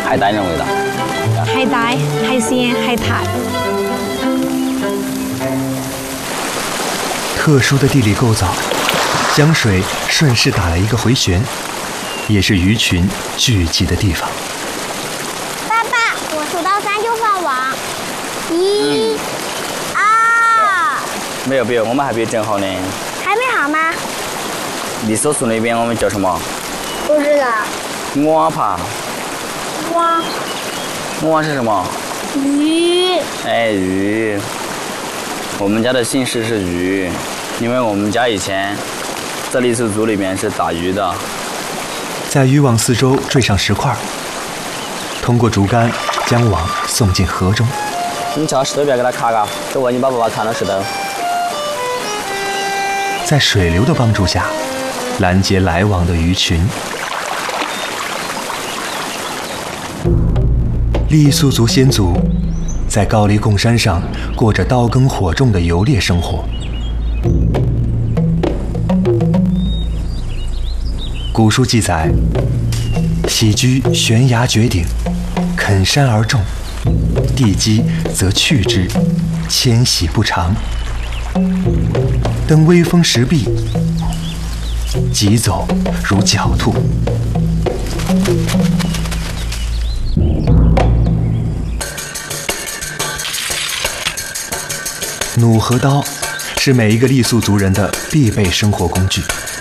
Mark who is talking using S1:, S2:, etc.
S1: 海带那种味道。
S2: 海带、海鲜、海苔。
S3: 特殊的地理构造，江水顺势打了一个回旋，也是鱼群聚集的地方。
S4: 爸爸，我数到3就放网。1、2。
S1: 没有，我们还没有整好呢。
S4: 还没好吗？
S1: 你所属那边我们叫什么？
S4: 不知道。
S1: 蛙爬。蛙是什么？
S4: 鱼。
S1: 哎，鱼。我们家的姓氏是鱼，因为我们家以前在傈僳族里面是打鱼的。
S3: 在渔网四周缀上石块，通过竹竿将网送进河中。
S1: 你瞧石头不要给它卡嘎，这万一把爸爸砍了石头。
S3: 在水流的帮助下，拦截来往的鱼群。傈僳族先祖在高黎贡山上过着刀耕火种的游猎生活。古书记载，喜居悬崖绝顶，啃山而种，地基则去之，迁徙不长。登微峰石壁，疾走如狡兔。弩和刀是每一个傈僳族人的必备生活工具。